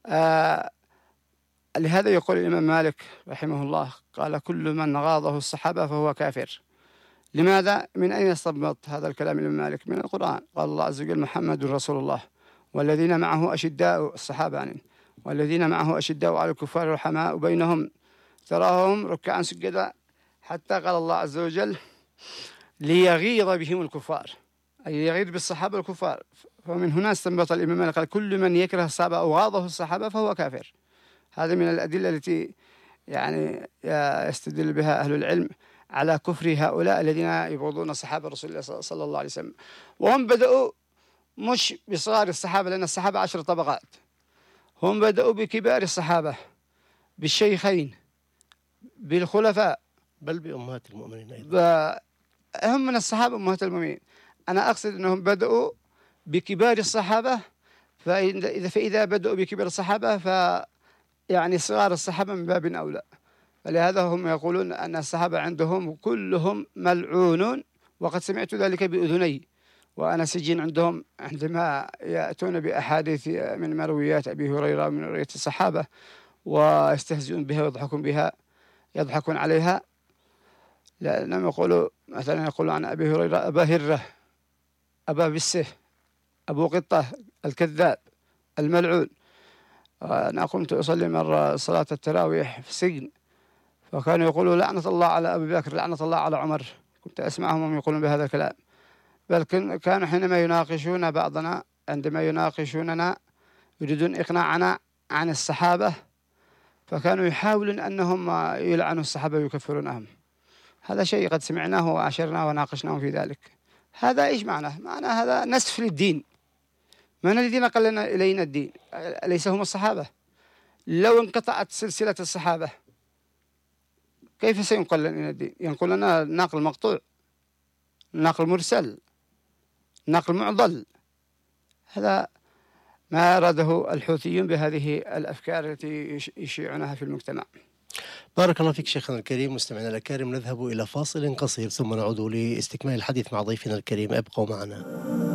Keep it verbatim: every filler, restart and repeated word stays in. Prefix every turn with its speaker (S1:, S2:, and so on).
S1: آه لهذا يقول الإمام مالك رحمه الله قال: كل من غاضه الصحابة فهو كافر. لماذا؟ من أين استنبط هذا الكلام الإمام مالك؟ من القرآن. قال الله عز وجل: محمد رسول الله والذين معه أشداء، الصحابة يعني، والذين معه أشداء على الكفار رحماء بينهم تراهم ركعا سجدا، حتى قال الله عز وجل: ليغيظ بهم الكفار، أي يغيظ بالصحابة الكفار. فمن هنا استنبط الإمام مالك قال: كل من يكره الصحابة أو غاضه الصحابة فهو كافر. هذا من الأدلة التي يعني يستدل بها أهل العلم على كفر هؤلاء الذين يبغضون صحابة رسول الله صلى الله عليه وسلم. وهم بدأوا مش بصغار الصحابة، لأن الصحابة عشر طبقات، هم بدأوا بكبار الصحابة، بالشيخين، بالخلفاء،
S2: بل بأمهات المؤمنين أيضا.
S1: هم من الصحابة أمهات المؤمنين. أنا أقصد أنهم بدأوا بكبار الصحابة، فإذا فإذا بدأوا بكبار الصحابة ف يعني صغار الصحابة من باب أولى. فلهذا هم يقولون أن الصحابة عندهم كلهم ملعونون، وقد سمعت ذلك بأذني وأنا سجين عندهم عندما يأتون بأحاديث من مرويات أبي هريرة ومن روايات الصحابة ويستهزئون بها ويضحكون بها يضحكون عليها، لأنهم يقولوا مثلا يقولوا عن أبي هريرة: أبا هرة، أبا بسه، أبو قطة الكذاب الملعون. أنا قمت أصلي مرة صلاة التراويح في السجن، فكانوا يقولوا: لعنة الله على أبي بكر، لعنة الله على عمر. كنت أسمعهم يقولون بهذا الكلام. بل كانوا حينما يناقشون بعضنا، عندما يناقشوننا يريدون إقناعنا عن الصحابة، فكانوا يحاولون أنهم يلعنوا الصحابة ويكفرونهم. هذا شيء قد سمعناه وعاشرناه وناقشناه في ذلك. هذا إيش معناه؟ معناه هذا نسف للدين. من الذين نقل إلينا الدين؟ أليس هم الصحابة؟ لو انقطعت سلسلة الصحابة كيف سينقل لنا الدين؟ ينقل لنا ناقل مقطوع، ناقل مرسل، ناقل معضل. هذا ما أراده الحوثيون بهذه الأفكار التي يشيعونها في المجتمع.
S2: بارك الله فيك شيخنا الكريم. مستمعينا الكرام، نذهب إلى فاصل قصير ثم نعود لاستكمال الحديث مع ضيفنا الكريم. ابقوا معنا.